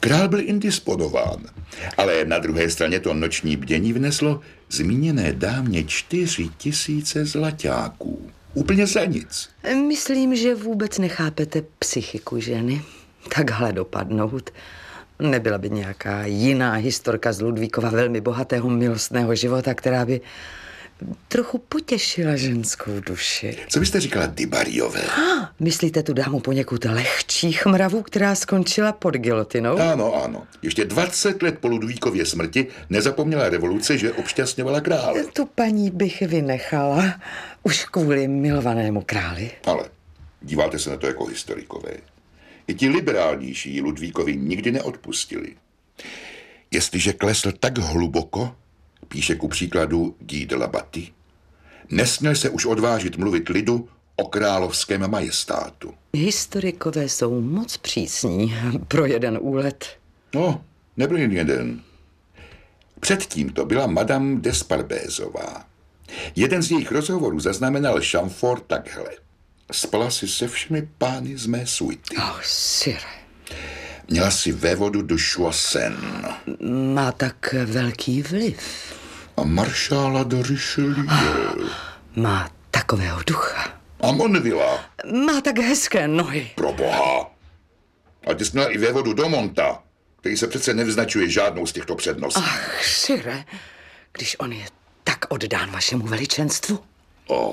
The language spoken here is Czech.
Král byl indisponován, ale na druhé straně to noční bdění vneslo zmíněné dámě 4 000 zlaťáků. Úplně za nic. Myslím, že vůbec nechápete psychiku ženy. Takhle dopadnout. Nebyla by nějaká jiná historka z Ludvíkova velmi bohatého milostného života, která by trochu potěšila ženskou duši. Co byste říkala Dybariové? Myslíte tu dámu poněkud lehčích mravů, která skončila pod gilotinou? Ano. Ještě 20 let po Ludvíkově smrti nezapomněla revoluce, že obšťastňovala krále. Tu paní bych vynechala už kvůli milovanému králi. Ale díváte se na to jako historikové. I ti liberálnější Ludvíkovi nikdy neodpustili. Jestliže klesl tak hluboko, píše ku příkladu Guy de la Battie, nesměl se už odvážit mluvit lidu o královském majestátu. Historikové jsou moc přísní pro jeden úlet. No, nebyl jen jeden. Předtím to byla Madame d'Esparbézová. Jeden z jejich rozhovorů zaznamenal Chamfort takhle. Spala si se všemi pány z mé suity. Sire. Měla si vévodu de Choiseul. Má tak velký vliv. A maršála de Richelieu. Má takového ducha. A Monvilla. Má tak hezké nohy. Proboha. A ty jsi měla i vévodu do Monta, který se přece nevznačuje žádnou z těchto předností. Sire, když on je tak oddán vašemu veličenstvu.